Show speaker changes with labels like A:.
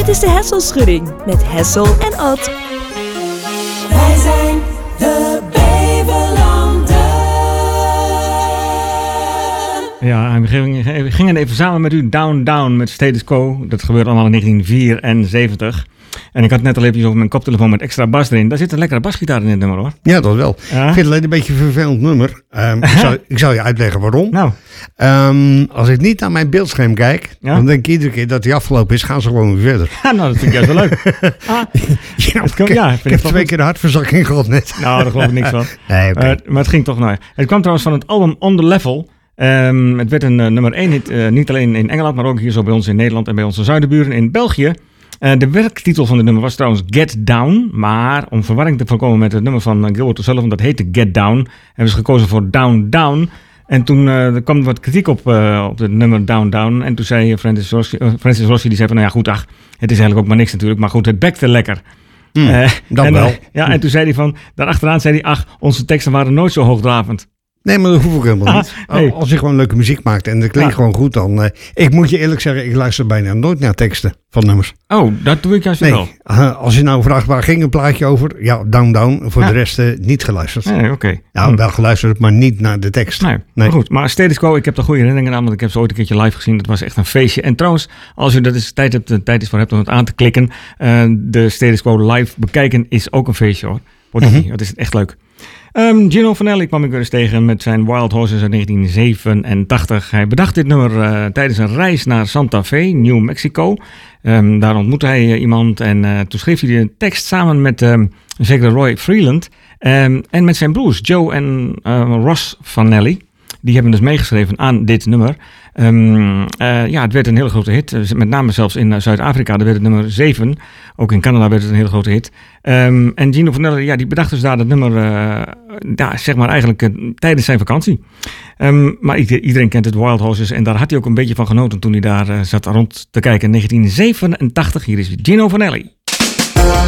A: is de Hesselschudding met Hessel en Odd.
B: Wij zijn de Beverlanden.
C: Ja, we gingen even samen met u Down Down met Status Quo. Dat gebeurde allemaal in 1974. En ik had net al even over mijn koptelefoon met extra bas erin. Daar zit een lekkere basgitaar in dit nummer, hoor.
D: Ja, dat wel.
C: Ja?
D: Ik vind het alleen een beetje een vervelend nummer. Ik zal je uitleggen waarom.
C: Nou,
D: Als ik niet naar mijn beeldscherm kijk, dan denk ik iedere keer dat die afgelopen is, gaan ze gewoon weer verder.
C: ja, nou, dat vind ik juist wel leuk.
D: Ik heb 2 keer de hartverzakking gehad net.
C: Nou, daar geloof ik niks van.
D: Nee, okay.
C: Maar het ging toch naar. Het kwam trouwens van het album On The Level. Het werd een nummer 1 hit, niet alleen in Engeland, maar ook hier zo bij ons in Nederland en bij onze zuidenburen in België. De werktitel van het nummer was trouwens Get Down, maar om verwarring te voorkomen met het nummer van Gilbert O'Sullivan, dat heette Get Down, hebben ze gekozen voor Down Down. En toen er kwam wat kritiek op het nummer Down Down. En toen zei Francis Rossi, die zei van, nou ja goed, het is eigenlijk ook maar niks natuurlijk, maar goed, het bekte lekker.
D: Dat wel.
C: En toen zei hij van, daarachteraan zei hij, onze teksten waren nooit zo hoogdravend.
D: Nee, maar dat hoef ik helemaal niet.
C: Nee.
D: Als je gewoon leuke muziek maakt en dat klinkt gewoon goed, dan... ik moet je eerlijk zeggen, ik luister bijna nooit naar teksten van nummers.
C: Oh, dat doe ik juist wel.
D: Als je nou vraagt, waar ging een plaatje over? Ja, Down Down. Voor de rest niet geluisterd.
C: Nee, oké.
D: Ja, wel geluisterd, maar niet naar de tekst.
C: Nee. Maar goed. Maar Status Quo, ik heb er goede herinneringen aan, want ik heb ze ooit een keertje live gezien. Dat was echt een feestje. En trouwens, als u tijd is voor hebt om het aan te klikken, de Status Quo live bekijken is ook een feestje, hoor. Dat is echt leuk. Gino Vanelli kwam ik weer eens tegen met zijn Wild Horses uit 1987. Hij bedacht dit nummer tijdens een reis naar Santa Fe, New Mexico. Daar ontmoette hij iemand en toen schreef hij de tekst samen met zekere Roy Freeland. En met zijn broers Joe en Ross Vanelli. Die hebben dus meegeschreven aan dit nummer. Het werd een hele grote hit. Met name zelfs in Zuid-Afrika. Daar werd het nummer 7. Ook in Canada werd het een hele grote hit. En Gino Vanelli, die bedacht dus daar dat nummer, zeg maar eigenlijk tijdens zijn vakantie. Maar iedereen kent het Wild Horses. En daar had hij ook een beetje van genoten toen hij daar zat rond te kijken. In 1987, hier is Gino Vanelli.